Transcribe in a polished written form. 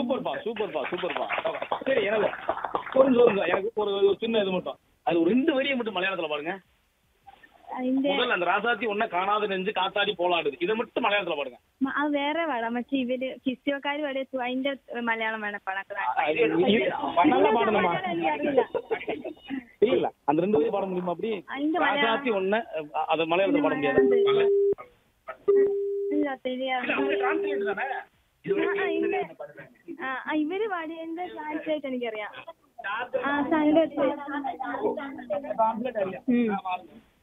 சூப்பர்ப்பா. சரி, எனக்கு சொல்லுங்க. எனக்கு ஒரு சின்ன இது மட்டும். அது ஒரு 2 வரியை மட்டும் மலையாளத்துல பாடுங்க. முதல்ல அந்த ராசாத்தி ஒன்ன காணாத நெஞ்சு காத்தாடி போலாடுது, இதை மட்டும் மலையாளத்துல பாடுங்க. അത് വേറെ പാടാം. പക്ഷെ ഇവര് ക്രിസ്ത്യോക്കാര് പാടിയ അതിന്റെ മലയാളം വേണം പാടാൻ. நல்லா பாடணுமா? എനിക്കറിയില്ല. இல்ல அந்த 2 வரி பாட முடியுமா? அப்படி അതിന്റെ ராசாத்தி ஒன்ன அதை மலையாளத்துல பாட முடியாது. ഇല്ല, தெரியாது. ഇവര് പാടിയതിന്റെ ട്രാൻസ്ലേറ്റ് എനിക്കറിയാം.